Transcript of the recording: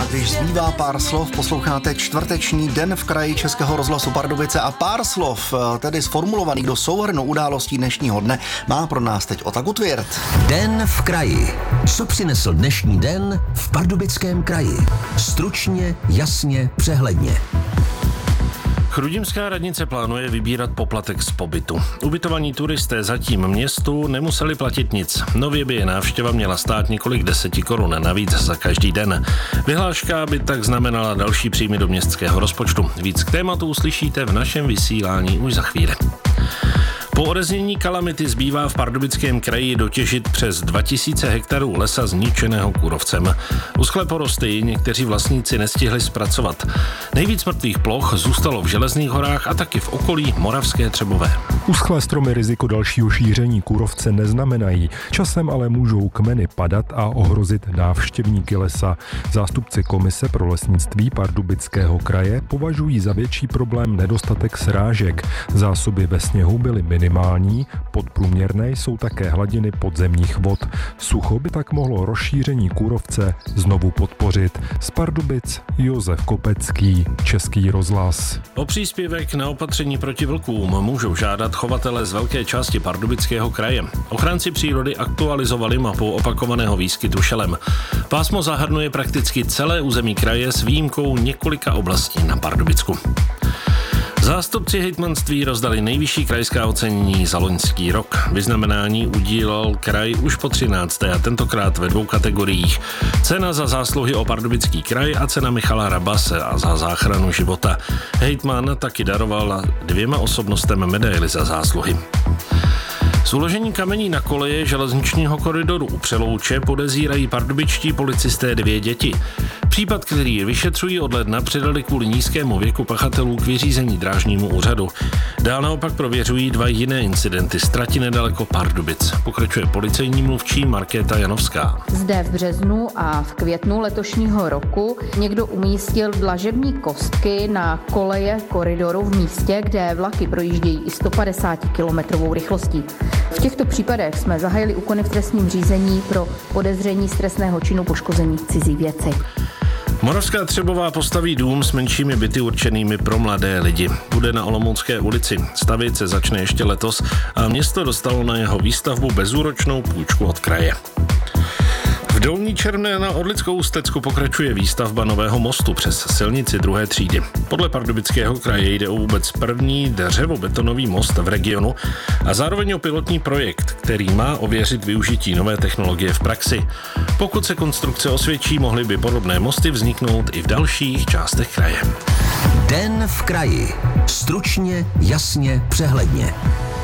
A když zbývá pár slov, posloucháte čtvrteční Den v kraji Českého rozhlasu Pardubice a pár slov, tedy sformulovaných do souhrnu událostí dnešního dne, má pro nás teď Ota Gutwirth. Den v kraji. Co přinesl dnešní den v Pardubickém kraji? Stručně, jasně, přehledně. Chrudimská radnice plánuje vybírat poplatek z pobytu. Ubytovaní turisté zatím městu nemuseli platit nic. Nově by je návštěva měla stát několik 10 korun navíc za každý den. Vyhláška by tak znamenala další příjmy do městského rozpočtu. Víc k tématu uslyšíte v našem vysílání už za chvíli. Po odeznění kalamity zbývá v Pardubickém kraji dotěžit přes 2000 hektarů lesa zničeného kůrovcem. Uschlé porosty někteří vlastníci nestihli zpracovat. Nejvíc mrtvých ploch zůstalo v Železných horách a taky v okolí Moravské Třebové. Uschlé stromy riziko dalšího šíření kůrovce neznamenají. Časem ale můžou kmeny padat a ohrozit návštěvníky lesa. Zástupci Komise pro lesnictví Pardubického kraje považují za větší problém nedostatek srážek. Zásoby ve sněhu byly minimální, podprůměrné jsou také hladiny podzemních vod. Sucho by tak mohlo rozšíření kůrovce znovu podpořit. Z Pardubic Josef Kopecký, Český rozhlas. O příspěvek na opatření proti vlkům můžou žádat chovatele z velké části Pardubického kraje. Ochránci přírody aktualizovali mapu opakovaného výskytu šelem. Pásmo zahrnuje prakticky celé území kraje s výjimkou několika oblastí na Pardubicku. Zástupci hejtmanství rozdali nejvyšší krajská ocenění za loňský rok. Vyznamenání udílel kraj už po 13. a tentokrát ve 2 kategoriích. Cena za zásluhy o Pardubický kraj a cena Michala Rabase a za záchranu života. Hejtman taky daroval 2 osobnostem medaili za zásluhy. Z uložení kamení na koleje železničního koridoru u Přelouče podezírají pardubičtí policisté 2 děti. Případ, který vyšetřují od ledna, předali kvůli nízkému věku pachatelů k vyřízení drážnímu úřadu. Dál naopak prověřují 2 jiné incidenty z trati nedaleko Pardubic. Pokračuje policejní mluvčí Markéta Janovská. Zde v březnu a v květnu letošního roku někdo umístil dlažební kostky na koleje koridoru v místě, kde vlaky projíždějí i 150 km rychlostí. V těchto případech jsme zahájili úkony v trestním řízení pro podezření z trestného činu poškození cizí věci. Moravská Třebová postaví dům s menšími byty určenými pro mladé lidi. Bude na Olomoucké ulici. Stavět se začne ještě letos a město dostalo na jeho výstavbu bezúročnou půjčku od kraje. V Dolní Černé na Orlickou Ústecku pokračuje výstavba nového mostu přes silnici 2. třídy. Podle Pardubického kraje jde o vůbec první dřevobetonový most v regionu a zároveň o pilotní projekt, který má ověřit využití nové technologie v praxi. Pokud se konstrukce osvědčí, mohly by podobné mosty vzniknout i v dalších částech kraje. Den v kraji. Stručně, jasně, přehledně.